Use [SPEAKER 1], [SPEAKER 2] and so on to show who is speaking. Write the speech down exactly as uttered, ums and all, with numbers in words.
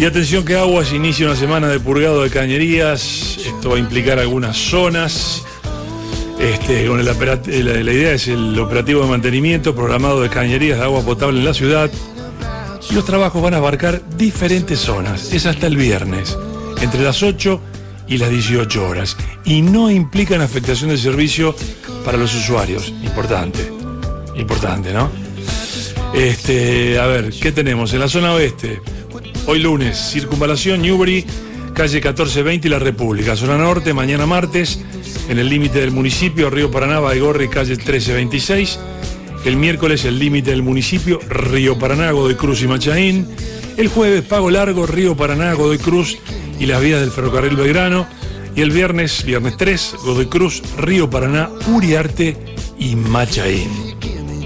[SPEAKER 1] Y atención que Aguas inicia una semana de purgado de cañerías. Esto va a implicar algunas zonas. Este, con el operat- la, la idea es el operativo de mantenimiento programado de cañerías de agua potable en la ciudad. Y los trabajos van a abarcar diferentes zonas. Es hasta el viernes, entre las ocho y las dieciocho horas. Y no implican afectación del servicio para los usuarios. Importante. Importante, ¿no? Este, a ver, ¿qué tenemos? En la zona oeste, hoy lunes, Circunvalación, Newbery, calle catorce veinte y La República. Zona norte, mañana martes, en el límite del municipio, Río Paraná, Baigorri, calle trece veintiséis. El miércoles, el límite del municipio, Río Paraná, Godoy Cruz y Machaín. El jueves, Pago Largo, Río Paraná, Godoy Cruz y las vías del ferrocarril Belgrano. Y el viernes, viernes tres, Godoy Cruz, Río Paraná, Uriarte y Machaín.